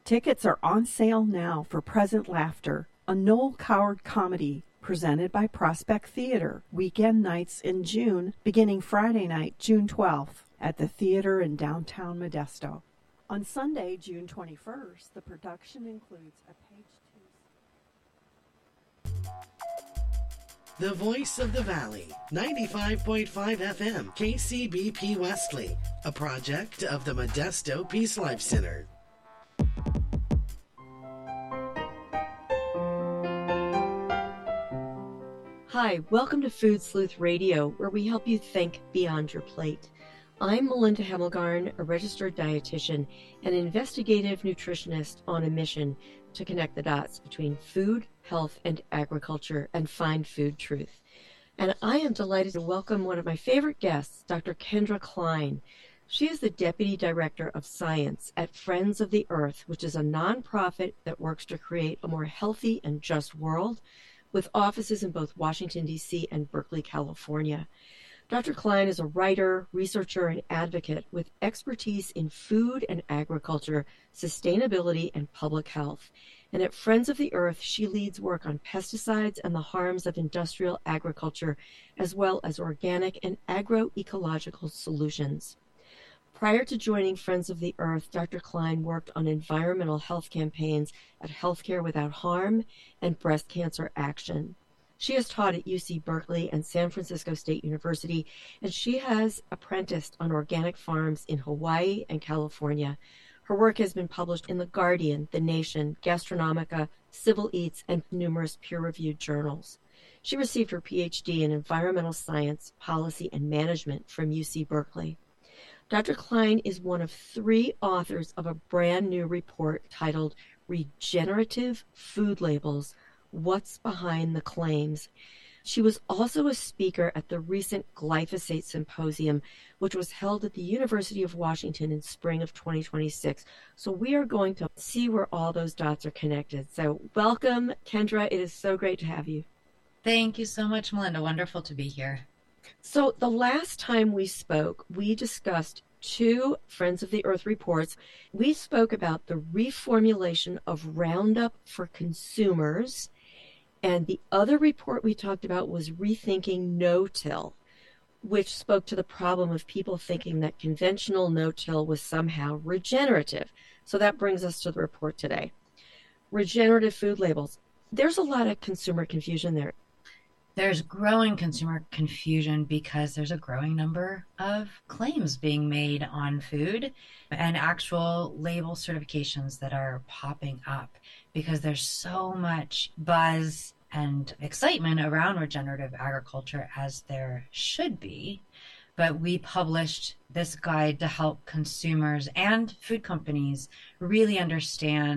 Tickets are on sale now for Present Laughter, a Noel Coward comedy presented by Prospect Theater, weekend nights in June, beginning Friday night, June 12th, at the theater in downtown Modesto. On Sunday, June 21st, the production includes a page two. The Voice of the Valley, 95.5 FM, KCBP Wesley, a project of the Modesto Peace Life Center. Hi, welcome to Food Sleuth Radio, where we help you think beyond your plate. I'm Melinda Hemmelgarn, a registered dietitian and investigative nutritionist on a mission to connect the dots between food, health, and agriculture and find food truth. And I am delighted to welcome one of my favorite guests, Dr. Kendra Klein. She is the Deputy Director of Science at Friends of the Earth, which is a nonprofit that works to create a more healthy and just world, with offices in both Washington, D.C. and Berkeley, California. Dr. Klein is a writer, researcher, and advocate with expertise in food and agriculture, sustainability, and public health. And at Friends of the Earth, she leads work on pesticides and the harms of industrial agriculture, as well as organic and agroecological solutions. Prior to joining Friends of the Earth, Dr. Klein worked on environmental health campaigns at Healthcare Without Harm and Breast Cancer Action. She has taught at UC Berkeley and San Francisco State University, and she has apprenticed on organic farms in Hawaii and California. Her work has been published in The Guardian, The Nation, Gastronomica, Civil Eats, and numerous peer-reviewed journals. She received her PhD in Environmental Science, Policy, and Management from UC Berkeley. Dr. Klein is one of 3 authors of a brand new report titled Regenerative Food Labels: What's Behind the Claims? She was also a speaker at the recent Glyphosate Symposium, which was held at the University of Washington in spring of 2026. So we are going to see where all those dots are connected. So welcome, Kendra. It is so great to have you. Thank you so much, Melinda. Wonderful to be here. So the last time we spoke, we discussed 2 Friends of the Earth reports. We spoke about the reformulation of Roundup for consumers, and the other report we talked about was Rethinking No-Till, which spoke to the problem of people thinking that conventional no-till was somehow regenerative. So that brings us to the report today. Regenerative food labels. There's a lot of consumer confusion there. There's growing consumer confusion because there's a growing number of claims being made on food and actual label certifications that are popping up because there's so much buzz and excitement around regenerative agriculture, as there should be. But we published this guide to help consumers and food companies really understand